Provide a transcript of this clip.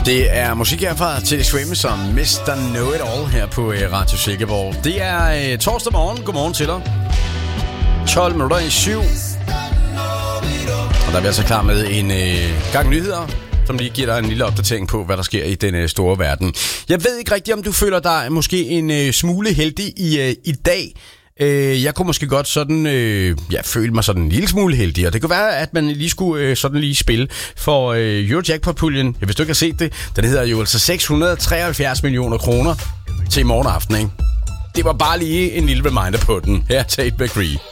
Det er musik herfra til Swim som Mr. Know It All her på Radio Silkeborg. Det er torsdag morgen. Godmorgen til dig. 12 minutter i 7. Og der er vi altså klar med en gang nyheder, som lige giver dig en lille opdatering på, hvad der sker i den store verden. Jeg ved ikke rigtigt, om du føler dig måske en smule heldig i dag. Jeg kunne måske godt sådan, føle mig sådan en lille smule heldig, og det kunne være, at man lige skulle sådan lige spille for Eurojackpot-puljen. Hvis du ikke har set det, den hedder jo altså 673 millioner kroner til i morgen aften, ikke? Det var bare lige en lille reminder på den. Her, Tate McRae.